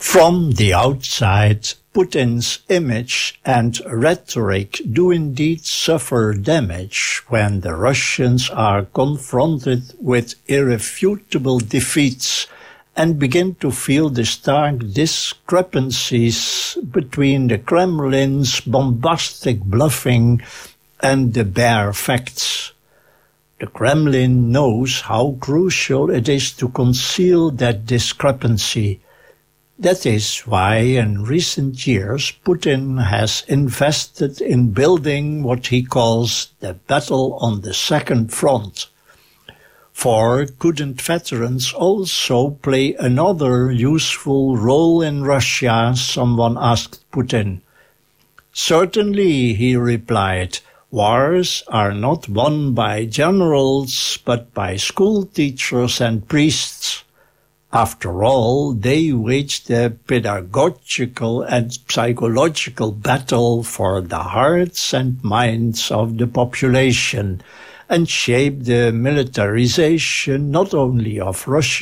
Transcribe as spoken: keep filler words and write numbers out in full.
From the outside, Putin's image and rhetoric do indeed suffer damage when the Russians are confronted with irrefutable defeats and begin to feel the stark discrepancies between the Kremlin's bombastic bluffing and the bare facts. The Kremlin knows how crucial it is to conceal that discrepancy. That is why in recent years Putin has invested in building what he calls the battle on the second front. For couldn't veterans also play another useful role in Russia, someone asked Putin. Certainly, he replied, wars are not won by generals, but by school teachers and priests. After all, they wage the pedagogical and psychological battle for the hearts and minds of the population and shape the militarization not only of Russia,